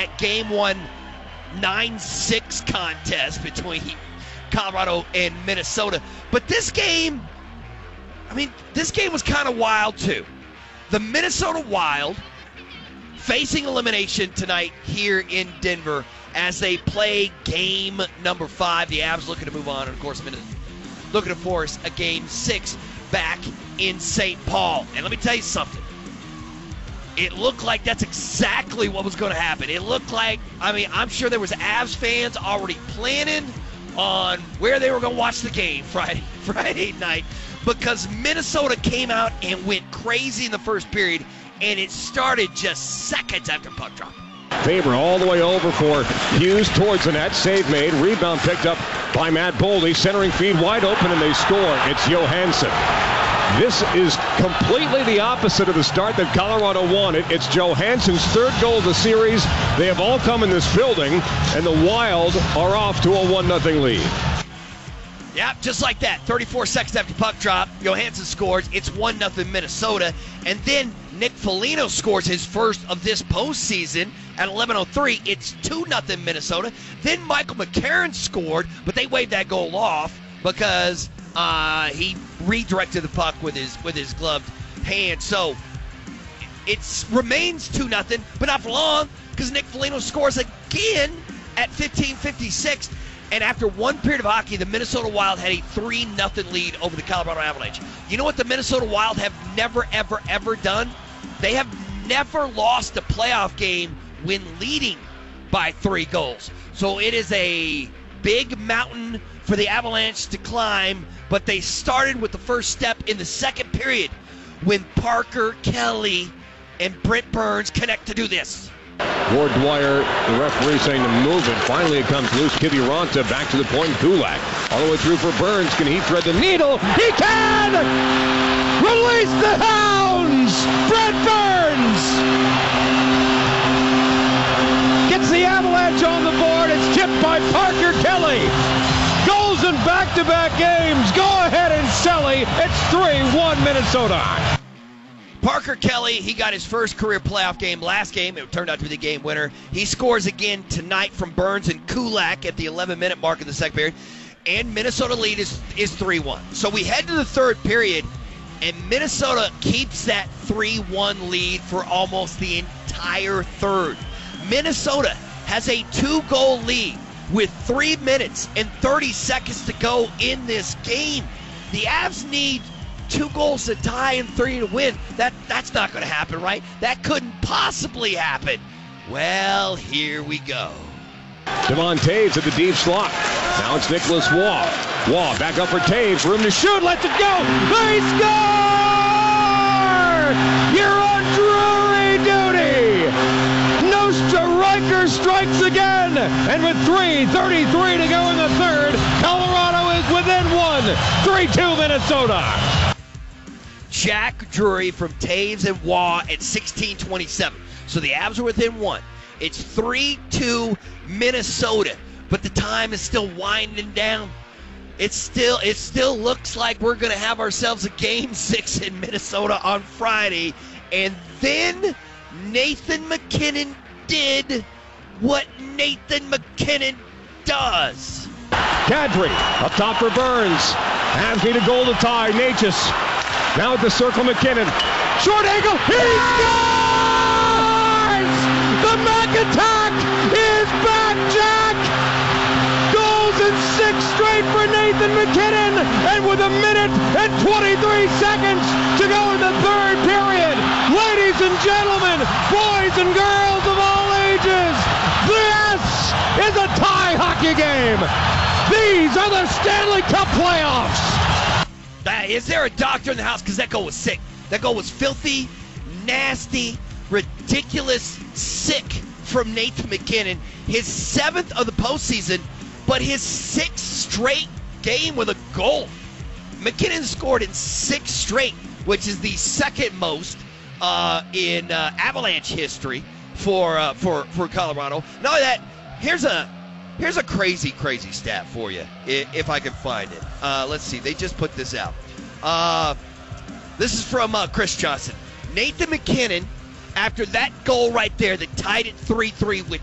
that Game 1 9-6 contest between Colorado and Minnesota. But this game was kind of wild too. The Minnesota Wild facing elimination tonight here in Denver as they play game number 5. The Avs looking to move on, and of course, looking to force a game 6 back in St. Paul. And let me tell you something. It looked like that's exactly what was going to happen. It looked like, I'm sure there was Avs fans already planning on where they were going to watch the game Friday night, because Minnesota came out and went crazy in the first period, and it started just seconds after puck drop. Faber all the way over for Hughes towards the net. Save made. Rebound picked up by Matt Boldy. Centering feed wide open, and they score. It's Johansson. This is completely the opposite of the start that Colorado wanted. It's Johansson's third goal of the series. They have all come in this building, and the Wild are off to a 1-0 lead. Yeah, just like that. 34 seconds after puck drop, Johansson scores. It's 1-0 Minnesota. And then Nick Foligno scores his first of this postseason at 11:03. It's 2-0 Minnesota. Then Michael McCarron scored, but they waved that goal off because he redirected the puck with his gloved hand. So it remains 2-0, but not for long, because Nick Foligno scores again at 15:56. And after one period of hockey, the Minnesota Wild had a 3-0 lead over the Colorado Avalanche. You know what the Minnesota Wild have never, ever, ever done? They have never lost a playoff game when leading by 3 goals. So it is a big mountain for the Avalanche to climb, but they started with the first step in the second period when Parker Kelly and Brent Burns connect to do this. Ward Dwyer, the referee, saying to move it. Finally it comes loose. Kiviranta back to the point. Kulak all the way through for Burns. Can he thread the needle? He can! Release the hounds! Brent Burns gets the Avalanche on the board. It's tipped by Parker Kelly. Goals in back-to-back games. Go ahead and Selly. It's 3-1 Minnesota. Parker Kelly, he got his first career playoff game last game. It turned out to be the game winner. He scores again tonight from Burns and Kulak at the 11-minute mark in the second period. And Minnesota lead is 3-1. So we head to the third period, and Minnesota keeps that 3-1 lead for almost the entire third. Minnesota has a 2-goal lead with 3 minutes and 30 seconds to go in this game. The Avs need 2 goals to tie and 3 to win. That's not going to happen, right? That couldn't possibly happen. Well, here we go. Devon Taves at the deep slot. Now it's Nicholas Waugh. Waugh back up for Taves. Room to shoot. Lets it go. They score! You're on Drury duty. Nostra Riker strikes again. And with 3:33 to go in the third, Colorado is within 1. 3-2 Minnesota. Jack Drury from Taves and Waugh at 16:27. So the Avs are within 1. It's 3-2 Minnesota, but the time is still winding down. It still looks like we're going to have ourselves a game 6 in Minnesota on Friday. And then Nathan MacKinnon did what Nathan MacKinnon does. Kadri up top for Burns. Avs need a goal to tie. Natchez now at the circle. MacKinnon. Short angle. He scores! The Mac attack is back, Jack! Goals in 6 straight for Nathan MacKinnon. And with 1 minute and 23 seconds to go in the third period, ladies and gentlemen, boys and girls of all ages, this is a tie hockey game. These are the Stanley Cup playoffs. Is there a doctor in the house? Because that goal was sick. That goal was filthy, nasty, ridiculous, sick from Nathan MacKinnon. His 7th of the postseason, but his 6th straight game with a goal. MacKinnon scored in 6 straight, which is the second most in Avalanche history for Colorado. Not only that, here's a crazy stat for you, if I can find it. Let's see. They just put this out. This is from Chris Johnson. Nathan MacKinnon, after that goal right there that tied it 3-3 with